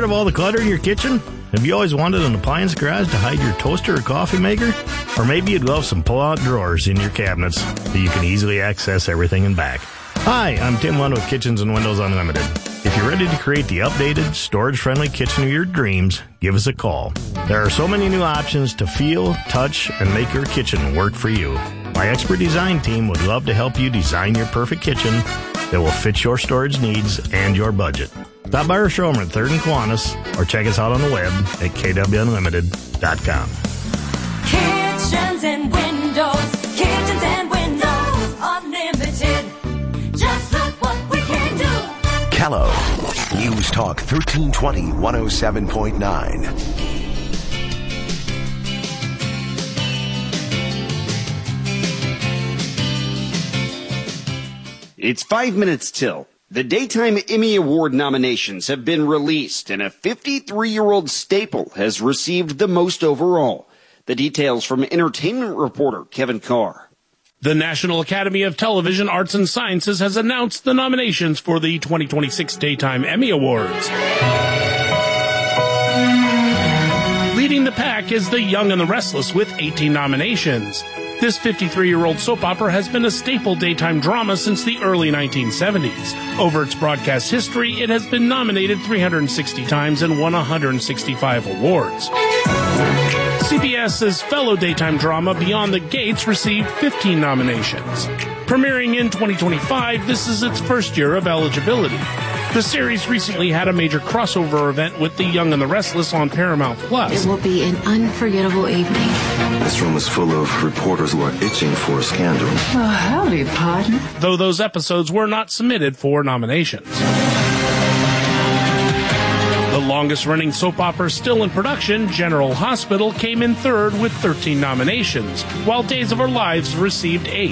of all the clutter in your kitchen? Have you always wanted an appliance garage to hide your toaster or coffee maker? Or maybe you'd love some pull-out drawers in your cabinets so you can easily access everything in back. Hi, I'm Tim Lund with Kitchens and Windows Unlimited. If you're ready to create the updated, storage-friendly kitchen of your dreams, give us a call. There are so many new options to feel, touch, and make your kitchen work for you. My expert design team would love to help you design your perfect kitchen that will fit your storage needs and your budget. Stop by our showroom at 3rd and Kiwanis or check us out on the web at kwunlimited.com. Kitchens and Windows Unlimited. Just look what we can do. Kello, News Talk 1320, 107.9. It's 5 minutes till. The Daytime Emmy Award nominations have been released, and a 53-year-old staple has received the most overall. The details from entertainment reporter Kevin Carr. The National Academy of Television Arts and Sciences has announced the nominations for the 2026 Daytime Emmy Awards. Leading the pack is The Young and the Restless with 18 nominations. This 53-year-old soap opera has been a staple daytime drama since the early 1970s. Over its broadcast history, it has been nominated 360 times and won 165 awards. CBS's fellow daytime drama Beyond the Gates received 15 nominations. Premiering in 2025, this is its first year of eligibility. The series recently had a major crossover event with The Young and the Restless on Paramount+. It will be an unforgettable evening. This room is full of reporters who are itching for a scandal. Oh, howdy, partner. Though those episodes were not submitted for nominations. The longest-running soap opera still in production, General Hospital, came in third with 13 nominations, while Days of Our Lives received 8.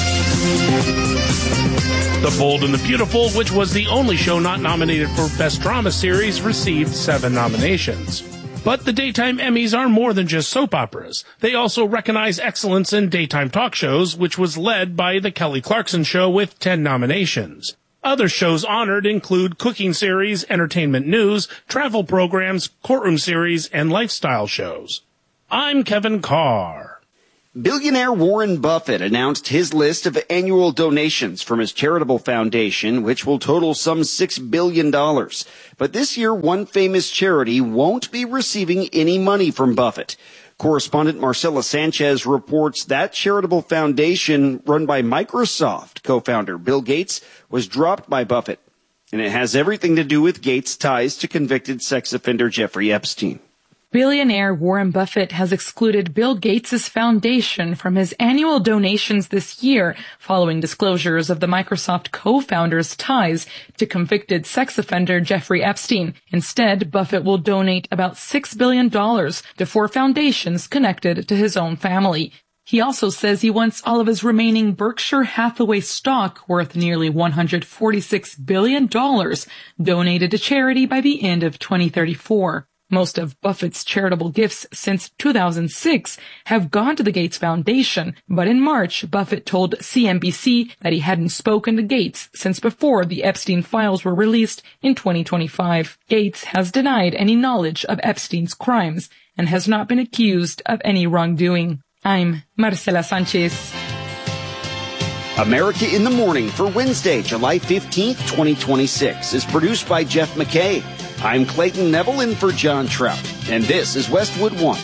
The Bold and the Beautiful, which was the only show not nominated for Best Drama Series, received 7 nominations. But the Daytime Emmys are more than just soap operas. They also recognize excellence in daytime talk shows, which was led by The Kelly Clarkson Show with 10 nominations. Other shows honored include cooking series, entertainment news, travel programs, courtroom series, and lifestyle shows. I'm Kevin Carr. Billionaire Warren Buffett announced his list of annual donations from his charitable foundation, which will total some $6 billion. But this year, one famous charity won't be receiving any money from Buffett. Correspondent Marcela Sanchez reports that charitable foundation run by Microsoft co-founder Bill Gates was dropped by Buffett. And it has everything to do with Gates' ties to convicted sex offender Jeffrey Epstein. Billionaire Warren Buffett has excluded Bill Gates' foundation from his annual donations this year following disclosures of the Microsoft co-founder's ties to convicted sex offender Jeffrey Epstein. Instead, Buffett will donate about $6 billion to 4 foundations connected to his own family. He also says he wants all of his remaining Berkshire Hathaway stock, worth nearly $146 billion, donated to charity by the end of 2034. Most of Buffett's charitable gifts since 2006 have gone to the Gates Foundation, but in March, Buffett told CNBC that he hadn't spoken to Gates since before the Epstein files were released in 2025. Gates has denied any knowledge of Epstein's crimes and has not been accused of any wrongdoing. I'm Marcela Sanchez. America in the Morning for Wednesday, July 15th, 2026 is produced by Jeff McKay. I'm Clayton Neville in for John Trout, and this is Westwood One.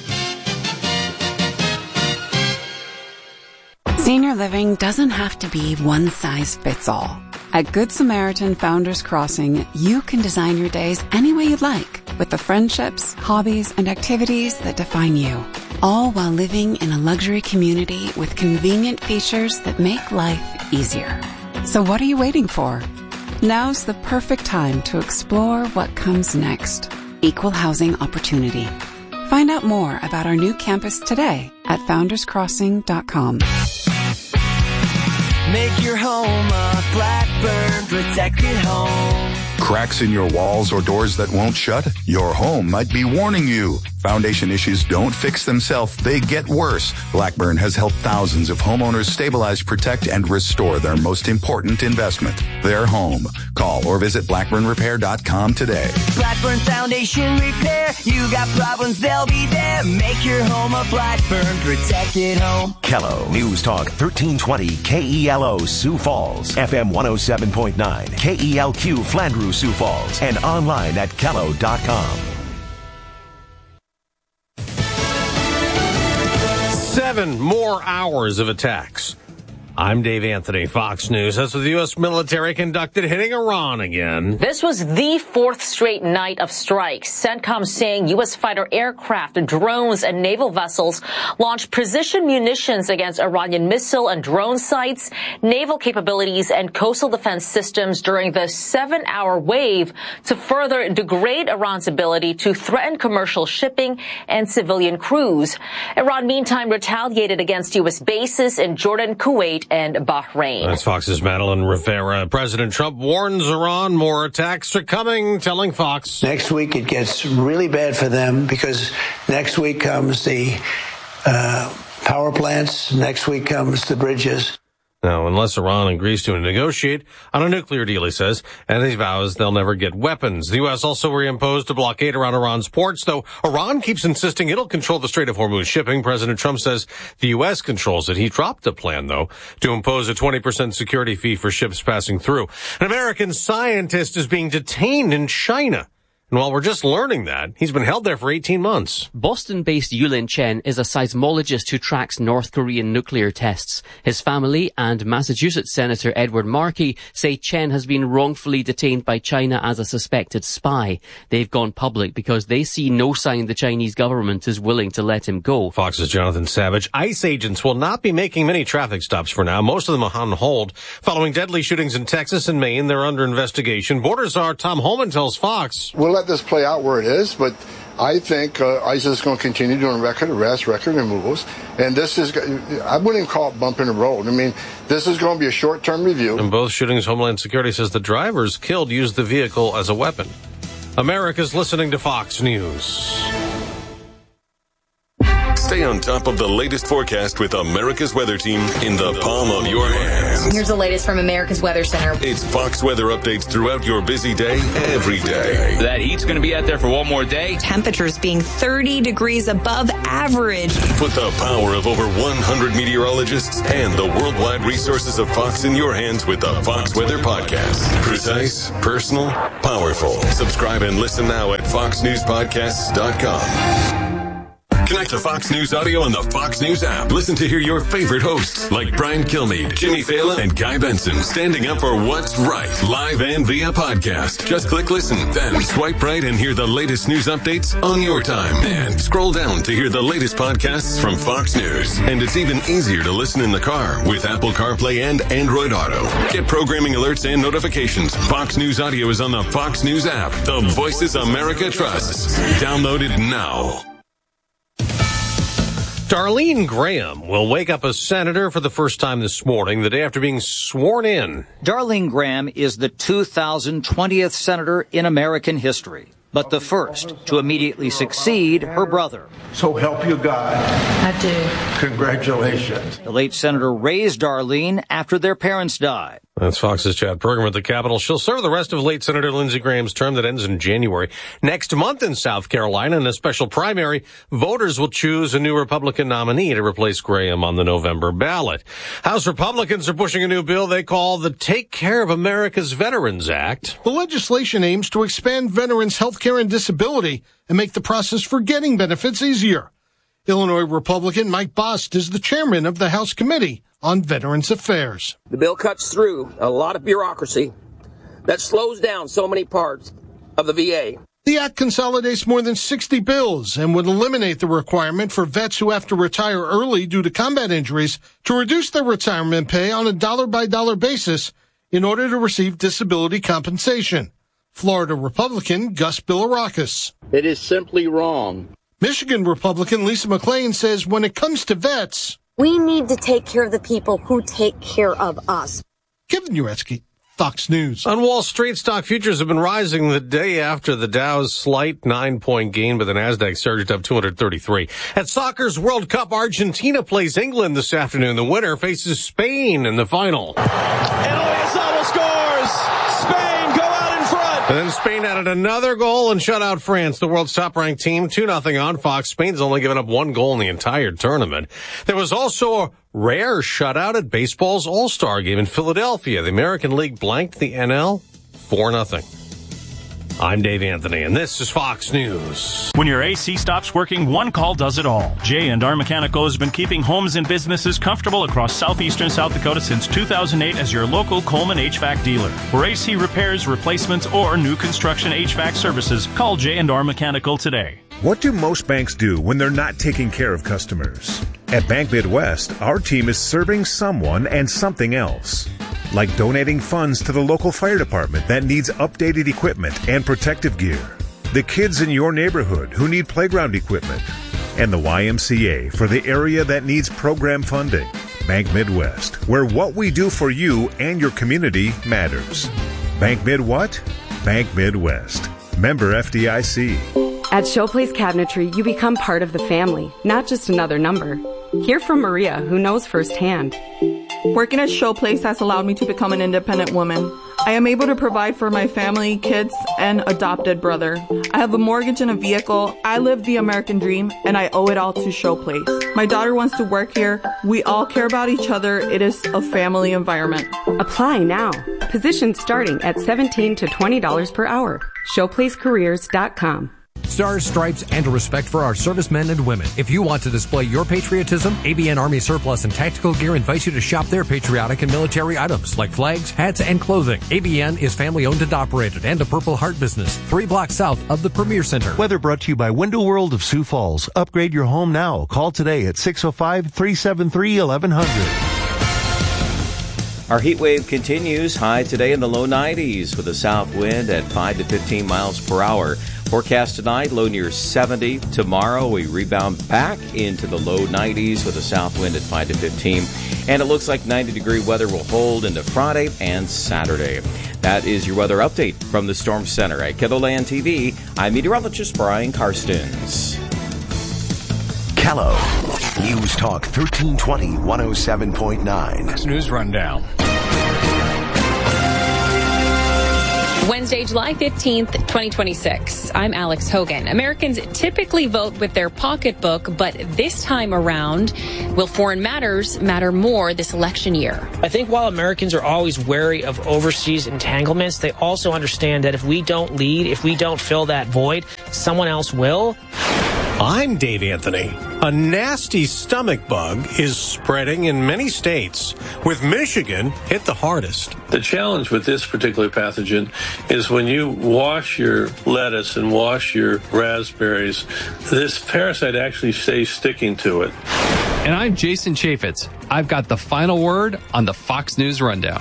Senior living doesn't have to be one size fits all. At Good Samaritan Founders Crossing, you can design your days any way you'd like, with the friendships, hobbies, and activities that define you, all while living in a luxury community with convenient features that make life easier. So what are you waiting for? Now's the perfect time to explore what comes next. Equal housing opportunity. Find out more about our new campus today at founderscrossing.com. Make your home a Blackburn protected home. Cracks in your walls or doors that won't shut? Your home might be warning you. Foundation issues don't fix themselves, they get worse. Blackburn has helped thousands of homeowners stabilize, protect, and restore their most important investment, their home. Call or visit blackburnrepair.com today. Blackburn Foundation Repair. You got problems, they'll be there. Make your home a Blackburn protected home. Kello News Talk 1320 KELO Sioux Falls, FM 107.9 KELQ Flandreau Sioux Falls, and online at kello.com. 7 more hours of attacks. I'm Dave Anthony, Fox News. That's what the U.S. military conducted, hitting Iran again. This was the 4th straight night of strikes. CENTCOM saying U.S. fighter aircraft, drones, and naval vessels launched precision munitions against Iranian missile and drone sites, naval capabilities, and coastal defense systems during the 7-hour wave to further degrade Iran's ability to threaten commercial shipping and civilian crews. Iran, meantime, retaliated against U.S. bases in Jordan, Kuwait, and Bahrain. That's Fox's Madeline Rivera. President Trump warns Iran more attacks are coming, telling Fox. Next week it gets really bad for them because next week comes the power plants. Next week comes the bridges. Now, unless Iran agrees to negotiate on a nuclear deal, he says, and he vows they'll never get weapons. The U.S. also reimposed a blockade around Iran's ports, though Iran keeps insisting it'll control the Strait of Hormuz shipping. President Trump says the U.S. controls it. He dropped a plan, though, to impose a 20% security fee for ships passing through. An American scientist is being detained in China. And while we're just learning that, he's been held there for 18 months. Boston-based Yulin Chen is a seismologist who tracks North Korean nuclear tests. His family and Massachusetts Senator Edward Markey say Chen has been wrongfully detained by China as a suspected spy. They've gone public because they see no sign the Chinese government is willing to let him go. Fox's Jonathan Savage. ICE agents will not be making many traffic stops for now. Most of them are on hold. Following deadly shootings in Texas and Maine, they're under investigation. Border Czar Tom Holman tells Fox. We'll let this play out where it is, but I think ICE is going to continue doing record arrests, record removals, and this is, I wouldn't even call it bumping the road. I mean, this is going to be a short-term review. In both shootings, Homeland Security says the drivers killed used the vehicle as a weapon. America's listening to Fox News. Stay on top of the latest forecast with America's Weather Team in the palm of your hands. Here's the latest from America's Weather Center. It's Fox weather updates throughout your busy day, every day. That heat's going to be out there for one more day. Temperatures being 30 degrees above average. Put the power of over 100 meteorologists and the worldwide resources of Fox in your hands with the Fox Weather Podcast. Precise, personal, powerful. Subscribe and listen now at foxnewspodcasts.com. Connect to Fox News Audio on the Fox News app. Listen to hear your favorite hosts like Brian Kilmeade, Jimmy Fallon, and Guy Benson standing up for what's right, live and via podcast. Just click listen, then swipe right and hear the latest news updates on your time. And scroll down to hear the latest podcasts from Fox News. And it's even easier to listen in the car with Apple CarPlay and Android Auto. Get programming alerts and notifications. Fox News Audio is on the Fox News app. The voices America trusts. Download it now. Darlene Graham will wake up as senator for the first time this morning, the day after being sworn in. Darlene Graham is the 2020th senator in American history, but the first to immediately succeed her brother. So help you God. I do. Congratulations. The late senator raised Darlene after their parents died. That's Fox's Chad Pergram at the Capitol. She'll serve the rest of late Senator Lindsey Graham's term that ends in January. Next month in South Carolina, in a special primary, voters will choose a new Republican nominee to replace Graham on the November ballot. House Republicans are pushing a new bill they call the Take Care of America's Veterans Act. The legislation aims to expand veterans' health care and disability and make the process for getting benefits easier. Illinois Republican Mike Bost is the chairman of the House Committee on Veterans Affairs. The bill cuts through a lot of bureaucracy that slows down so many parts of the VA. The act consolidates more than 60 bills and would eliminate the requirement for vets who have to retire early due to combat injuries to reduce their retirement pay on a dollar-by-dollar basis in order to receive disability compensation. Florida Republican Gus Bilirakis. It is simply wrong. Michigan Republican Lisa McClain says when it comes to vets, we need to take care of the people who take care of us. Kevin Uretsky, Fox News. On Wall Street, stock futures have been rising the day after the Dow's slight 9-point gain, but the Nasdaq surged up 233. At soccer's World Cup, Argentina plays England this afternoon. The winner faces Spain in the final. And Oyarzabal scores! Spain go out in front! And then Spain added another goal and shut out France, the world's top-ranked team, 2-0 on Fox. Spain's only given up one goal in the entire tournament. There was also a rare shutout at baseball's All-Star game in Philadelphia. The American League blanked the NL 4-0. I'm Dave Anthony, and this is Fox News. When your AC stops working, one call does it all. J&R Mechanical has been keeping homes and businesses comfortable across southeastern South Dakota since 2008 as your local Coleman HVAC dealer. For AC repairs, replacements, or new construction HVAC services, call J&R Mechanical today. What do most banks do when they're not taking care of customers? At Bank Midwest, our team is serving someone and something else. Like donating funds to the local fire department that needs updated equipment and protective gear. The kids in your neighborhood who need playground equipment. And the YMCA for the area that needs program funding. Bank Midwest, where what we do for you and your community matters. Bank Mid what? Bank Midwest. Member FDIC. At Showplace Cabinetry, you become part of the family, not just another number. Hear from Maria, who knows firsthand. Working at Showplace has allowed me to become an independent woman. I am able to provide for my family, kids, and adopted brother. I have a mortgage and a vehicle. I live the American dream, and I owe it all to Showplace. My daughter wants to work here. We all care about each other. It is a family environment. Apply now. Positions starting at $17 to $20 per hour. ShowplaceCareers.com. Stars, stripes, and a respect for our servicemen and women. If you want to display your patriotism, ABN Army Surplus and Tactical Gear invites you to shop their patriotic and military items like flags, hats, and clothing. ABN is family owned and operated and a Purple Heart business, 3 blocks south of the Premier Center. Weather brought to you by Window World of Sioux Falls. Upgrade your home now. Call today at 605-373-1100. Our heat wave continues. High today in the low 90s with a south wind at 5 to 15 miles per hour. Forecast tonight, low near 70. Tomorrow, we rebound back into the low 90s with a south wind at 5 to 15. And it looks like 90-degree weather will hold into Friday and Saturday. That is your weather update from the Storm Center. At KELOLAND TV, I'm meteorologist Brian Karstens. KELO News Talk 1320 107.9. News Rundown. Wednesday, July 15th, 2026. I'm Alex Hogan. Americans typically vote with their pocketbook, but this time around, will foreign matters matter more this election year? I think while Americans are always wary of overseas entanglements, they also understand that if we don't lead, if we don't fill that void, someone else will. I'm Dave Anthony. A nasty stomach bug is spreading in many states, with Michigan hit the hardest. The challenge with this particular pathogen is when you wash your lettuce and wash your raspberries, this parasite actually stays sticking to it. And I'm Jason Chaffetz. I've got the final word on the Fox News Rundown.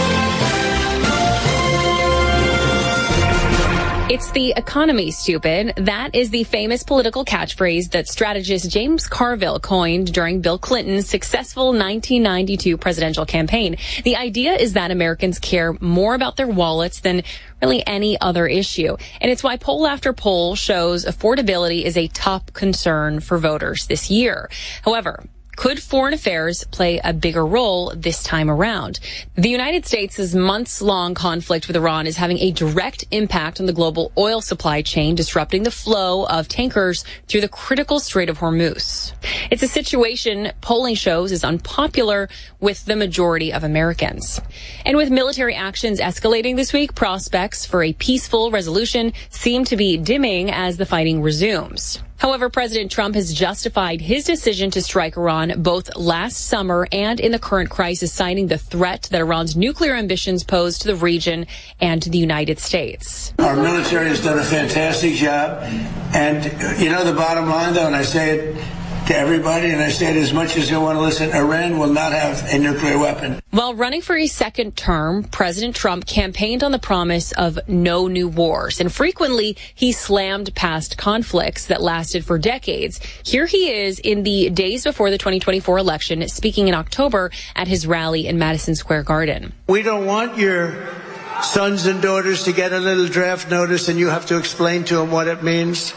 It's the economy, stupid. That is the famous political catchphrase that strategist James Carville coined during Bill Clinton's successful 1992 presidential campaign. The idea is that Americans care more about their wallets than really any other issue. And it's why poll after poll shows affordability is a top concern for voters this year. However, could foreign affairs play a bigger role this time around? The United States' months-long conflict with Iran is having a direct impact on the global oil supply chain, disrupting the flow of tankers through the critical Strait of Hormuz. It's a situation polling shows is unpopular with the majority of Americans. And with military actions escalating this week, prospects for a peaceful resolution seem to be dimming as the fighting resumes. However, President Trump has justified his decision to strike Iran both last summer and in the current crisis, citing the threat that Iran's nuclear ambitions pose to the region and to the United States. Our military has done a fantastic job. And, you know, the bottom line, though, and I say it to everybody, and I say it as much as you want to listen, Iran will not have a nuclear weapon. While running for a second term, President Trump campaigned on the promise of no new wars, and frequently he slammed past conflicts that lasted for decades. Here he is in the days before the 2024 election, speaking in October at his rally in Madison Square Garden. We don't want your sons and daughters to get a little draft notice and you have to explain to them what it means.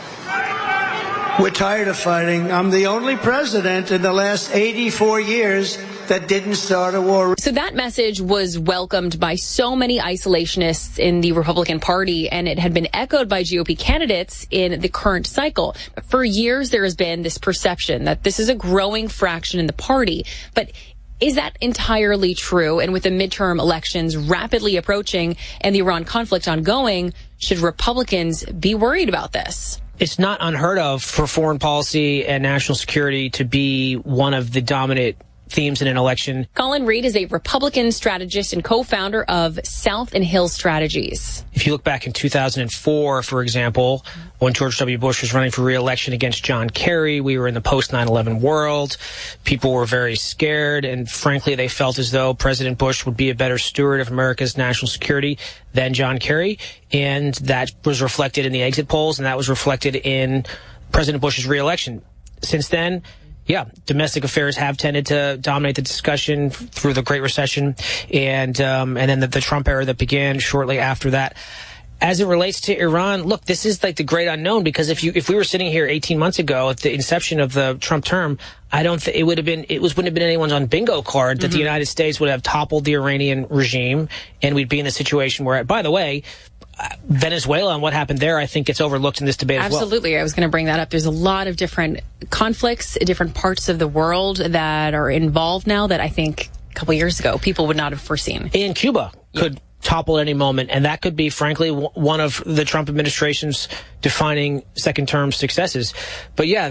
We're tired of fighting. I'm the only president in the last 84 years that didn't start a war. So that message was welcomed by so many isolationists in the Republican Party, and it had been echoed by GOP candidates in the current cycle. For years, there has been this perception that this is a growing fraction in the party. But is that entirely true? And with the midterm elections rapidly approaching and the Iran conflict ongoing, should Republicans be worried about this? It's not unheard of for foreign policy and national security to be one of the dominant themes in an election. Colin Reed is a Republican strategist and co-founder of South and Hill Strategies. If you look back in 2004, for example, when George W. Bush was running for re-election against John Kerry, we were in the post-9/11 world. People were very scared, and frankly, they felt as though President Bush would be a better steward of America's national security than John Kerry, and that was reflected in the exit polls, and that was reflected in President Bush's re-election. Since then, yeah, domestic affairs have tended to dominate the discussion through the Great Recession and then the Trump era that began shortly after that. As it relates to Iran, look, this is like the great unknown, because if we were sitting here 18 months ago at the inception of the Trump term, I don't think wouldn't have been anyone's on bingo card that the United States would have toppled the Iranian regime, and we'd be in the situation where, by the way, Venezuela and what happened there, I think, gets overlooked in this debate as well. Absolutely. I was going to bring that up. There's a lot of different conflicts, different parts of the world that are involved now that I think a couple years ago people would not have foreseen. And Cuba could topple at any moment, and that could be, frankly, one of the Trump administration's defining second-term successes. But yeah,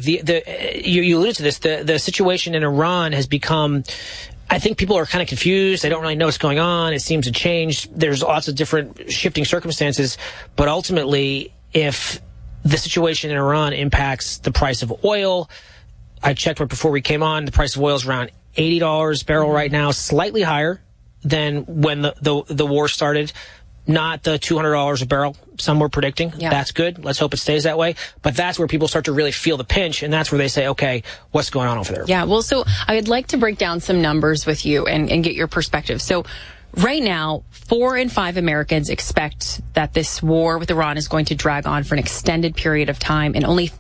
you alluded to this. The situation in Iran has become, I think people are kind of confused. They don't really know what's going on. It seems to change. There's lots of different shifting circumstances. But ultimately, if the situation in Iran impacts the price of oil, I checked right before we came on, the price of oil is around $80 a barrel right now, slightly higher than when the war started. Not the $200 a barrel some were predicting. Yeah. That's good. Let's hope it stays that way. But that's where people start to really feel the pinch, and that's where they say, okay, what's going on over there? Yeah, well, so I would like to break down some numbers with you and get your perspective. So right now, 4 in 5 Americans expect that this war with Iran is going to drag on for an extended period of time, and only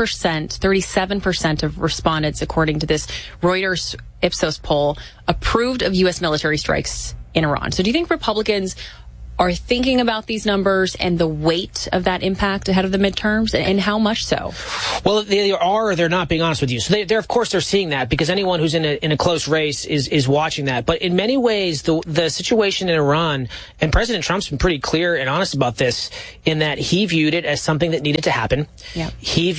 37% of respondents, according to this Reuters Ipsos poll, approved of U.S. military strikes in Iran. So do you think Republicans are thinking about these numbers and the weight of that impact ahead of the midterms, and how much so? Well, they are or they're not, being honest with you. So they're of course they're seeing that, because anyone who's in a close race is watching that. But in many ways, the situation in Iran, and President Trump's been pretty clear and honest about this, in that he viewed it as something that needed to happen. Yeah.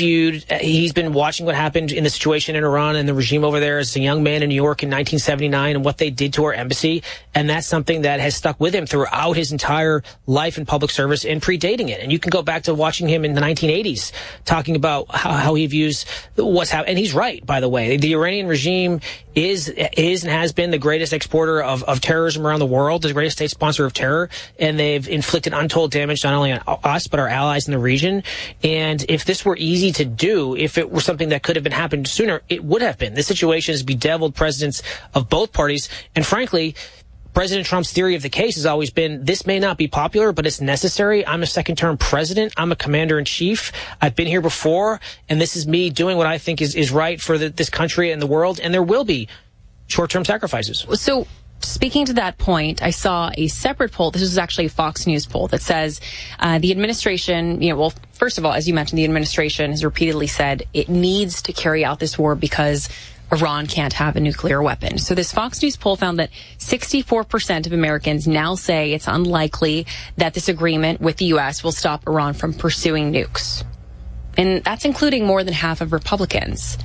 He's been watching what happened in the situation in Iran and the regime over there as a young man in New York in 1979 and what they did to our embassy. And that's something that has stuck with him throughout his entire life in public service and predating it. And you can go back to watching him in the 1980s talking about how he views what's happening. And he's right, by the way. The Iranian regime is and has been the greatest exporter of terrorism around the world, the greatest state sponsor of terror, and they've inflicted untold damage not only on us but our allies in the region. And if this were easy to do, if it were something that could have been happened sooner, it would have been. This situation has bedeviled presidents of both parties, and frankly, President Trump's theory of the case has always been, this may not be popular, but it's necessary. I'm a second-term president. I'm a commander-in-chief. I've been here before, and this is me doing what I think is right for this country and the world, and there will be short-term sacrifices. So speaking to that point, I saw a separate poll. This is actually a Fox News poll that says the administration, well, first of all, as you mentioned, the administration has repeatedly said it needs to carry out this war because Iran can't have a nuclear weapon. So this Fox News poll found that 64% of Americans now say it's unlikely that this agreement with the U.S. will stop Iran from pursuing nukes. And that's including more than half of Republicans.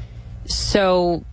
So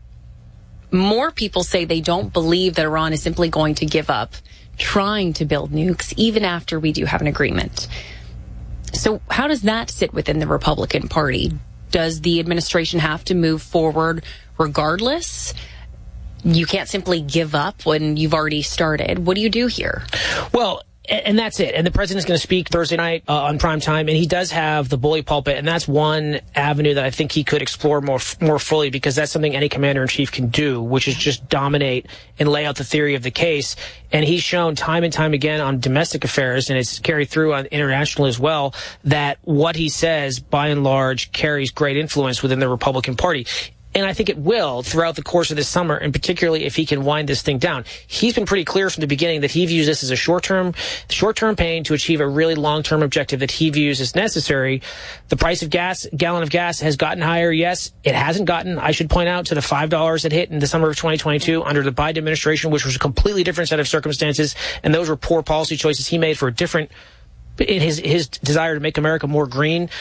more people say they don't believe that Iran is simply going to give up trying to build nukes, even after we do have an agreement. So how does that sit within the Republican Party? Does the administration have to move forward regardless? You can't simply give up when you've already started. What do you do here? Well, and that's it. And the president's going to speak Thursday night on prime time, and he does have the bully pulpit, and that's one avenue that I think he could explore more fully, because that's something any commander-in-chief can do, which is just dominate and lay out the theory of the case. And he's shown time and time again on domestic affairs, and it's carried through on international as well, that what he says, by and large, carries great influence within the Republican Party. And I think it will throughout the course of this summer, and particularly if he can wind this thing down. He's been pretty clear from the beginning that he views this as a short-term pain to achieve a really long-term objective that he views as necessary. The price of gas, gallon of gas, has gotten higher. Yes, it hasn't gotten, I should point out, to the $5 it hit in the summer of 2022 under the Biden administration, which was a completely different set of circumstances, and those were poor policy choices he made for a different, in his desire to make America more green.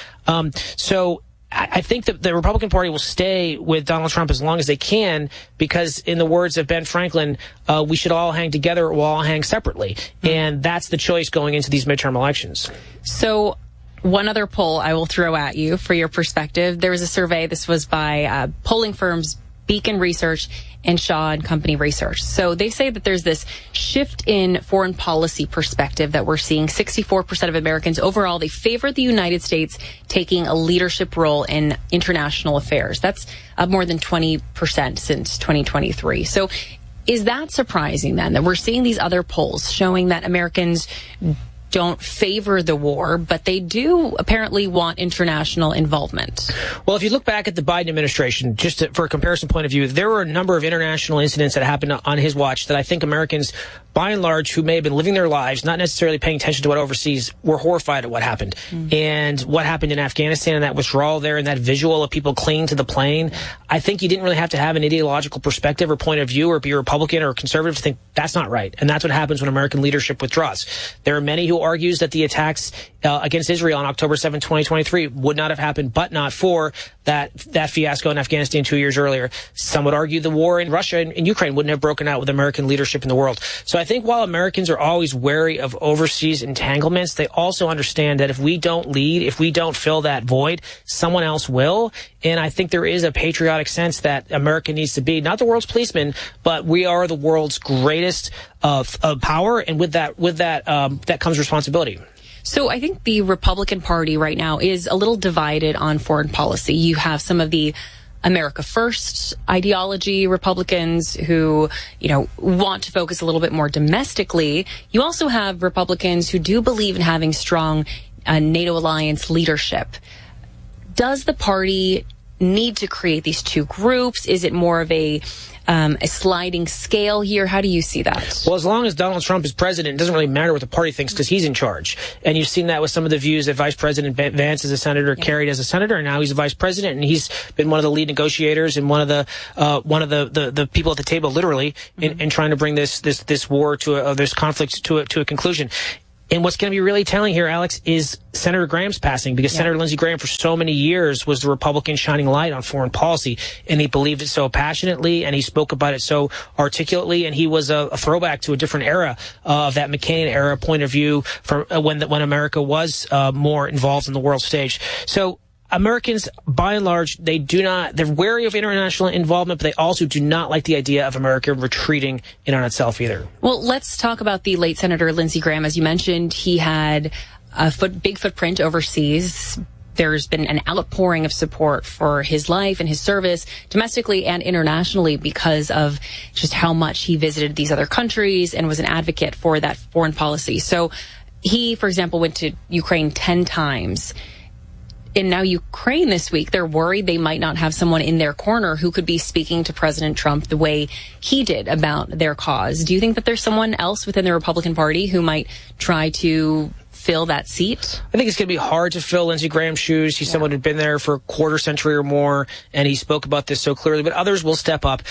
So I think that the Republican Party will stay with Donald Trump as long as they can, because in the words of Ben Franklin, we should all hang together or we'll all hang separately. And that's the choice going into these midterm elections. So one other poll I will throw at you for your perspective. There was a survey. This was by polling firms Beacon Research and Shaw and Company Research. So they say that there's this shift in foreign policy perspective that we're seeing. 64% of Americans overall, they favor the United States taking a leadership role in international affairs. That's up more than 20% since 2023. So is that surprising then, that we're seeing these other polls showing that Americans don't favor the war, but they do apparently want international involvement? Well, if you look back at the Biden administration, just for a comparison point of view, there were a number of international incidents that happened on his watch that I think Americans, by and large, who may have been living their lives, not necessarily paying attention to what overseas, were horrified at what happened. And what happened in Afghanistan, and that withdrawal there, and that visual of people clinging to the plane. I think you didn't really have to have an ideological perspective or point of view or be a Republican or conservative to think that's not right. And that's what happens when American leadership withdraws. There are many who argues that the attacks against Israel on October 7, 2023 would not have happened but not for that fiasco in Afghanistan 2 years earlier. Some would argue the war in Russia and Ukraine wouldn't have broken out with American leadership in the world. So I think while Americans are always wary of overseas entanglements, they also understand that if we don't lead, if we don't fill that void, someone else will. And I think there is a patriotic sense that America needs to be not the world's policeman, but we are the world's greatest of power, and with that comes responsibility. So I think the Republican Party right now is a little divided on foreign policy. You have some of the America First ideology Republicans who, want to focus a little bit more domestically. You also have Republicans who do believe in having strong NATO alliance leadership. Does the party need to create these two groups? Is it more of a sliding scale here? How do you see that? Well, as long as Donald Trump is president, it doesn't really matter what the party thinks because he's in charge. And you've seen that with some of the views that Vice President Vance as a senator carried as a senator, and now he's a vice president, and he's been one of the lead negotiators and one of the people at the table, literally, in trying to bring this war this conflict to a conclusion. And what's going to be really telling here, Alex, is Senator Graham's passing, because Senator Lindsey Graham for so many years was the Republican shining light on foreign policy, and he believed it so passionately, and he spoke about it so articulately, and he was a throwback to a different era of that McCain era point of view from when America was more involved in the world stage. So Americans, by and large, they're wary of international involvement, but they also do not like the idea of America retreating in on itself either. Well, let's talk about the late Senator Lindsey Graham. As you mentioned, he had a big footprint overseas. There's been an outpouring of support for his life and his service domestically and internationally because of just how much he visited these other countries and was an advocate for that foreign policy. So he, for example, went to Ukraine 10 times. And now Ukraine this week, they're worried they might not have someone in their corner who could be speaking to President Trump the way he did about their cause. Do you think that there's someone else within the Republican Party who might try to fill that seat? I think it's going to be hard to fill Lindsey Graham's shoes. He's someone who'd been there for a quarter century or more, and he spoke about this so clearly, but others will step up.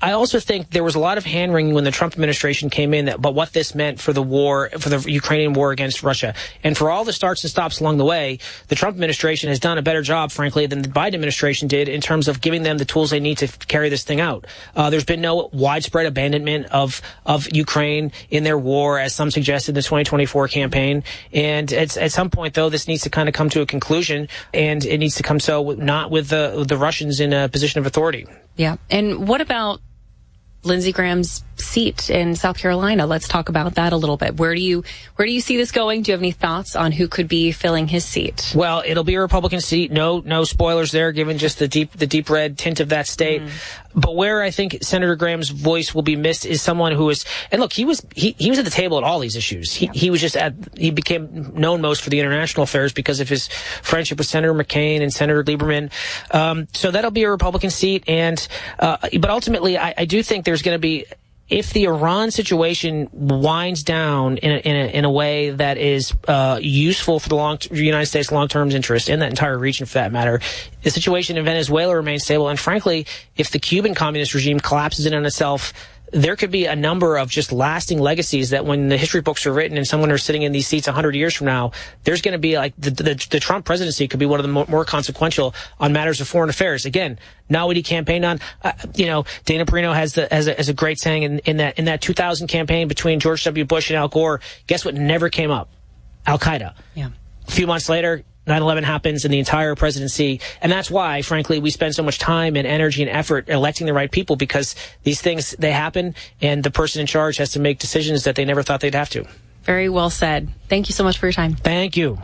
I also think there was a lot of hand-wringing when the Trump administration came in about what this meant for the war, for the Ukrainian war against Russia. And for all the starts and stops along the way, the Trump administration has done a better job, frankly, than the Biden administration did in terms of giving them the tools they need to carry this thing out. There's been no widespread abandonment of Ukraine in their war, as some suggested in the 2024 campaign. And at some point, though, this needs to kind of come to a conclusion, and it needs to come not with the Russians in a position of authority. Yeah. And what about Lindsey Graham's seat in South Carolina? Let's talk about that a little bit. Where do you see this going? Do you have any thoughts on who could be filling his seat? Well, it'll be a Republican seat. No spoilers there, given just the deep red tint of that state. But where I think Senator Graham's voice will be missed is someone who is, and look, he was at the table at all these issues. He became known most for the international affairs because of his friendship with Senator McCain and Senator Lieberman. So that'll be a Republican seat. But ultimately, I do think there's going to be, if the Iran situation winds down in a way that is useful for the United States long-term interest in that entire region, for that matter, the situation in Venezuela remains stable. And frankly, if the Cuban communist regime collapses in on itself, there could be a number of just lasting legacies that when the history books are written and someone is sitting in these seats 100 years from now, there's going to be like the Trump presidency could be one of the more consequential on matters of foreign affairs. Again, not what he campaigned on. Dana Perino has a great saying in that 2000 campaign between George W. Bush and Al Gore. Guess what never came up? Al-Qaeda. Yeah. A few months later, 9/11 happens in the entire presidency. And that's why, frankly, we spend so much time and energy and effort electing the right people, because these things, they happen, and the person in charge has to make decisions that they never thought they'd have to. Very well said. Thank you so much for your time. Thank you.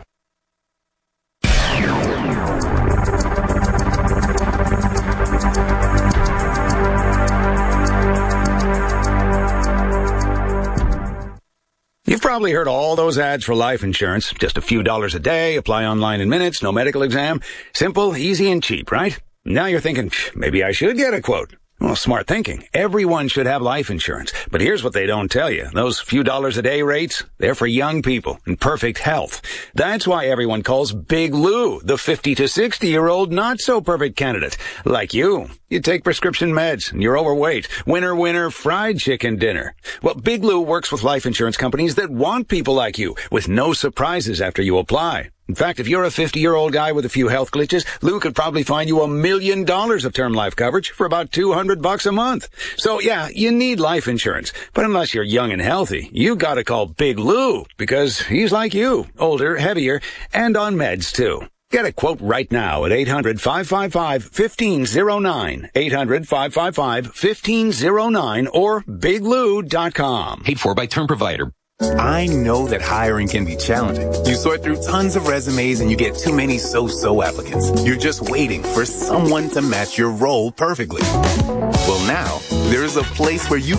You've probably heard all those ads for life insurance. Just a few dollars a day, apply online in minutes, no medical exam. Simple, easy, and cheap, right? Now you're thinking, maybe I should get a quote. Well, smart thinking. Everyone should have life insurance. But here's what they don't tell you. Those few dollars a day rates, they're for young people in perfect health. That's why everyone calls Big Lou the 50 to 60-year-old not-so-perfect candidate. Like you. You take prescription meds, and you're overweight. Winner, fried chicken dinner. Well, Big Lou works with life insurance companies that want people like you, with no surprises after you apply. In fact, if you're a 50-year-old guy with a few health glitches, Lou could probably find you $1 million of term life coverage for about $200 a month. So yeah, you need life insurance. But unless you're young and healthy, you gotta call Big Lou, because he's like you, older, heavier, and on meds too. Get a quote right now at 800-555-1509, 800-555-1509, or biglou.com. Paid for by Term Provider. I know that hiring can be challenging. You sort through tons of resumes and you get too many so-so applicants. You're just waiting for someone to match your role perfectly. Well, now, there's a place where you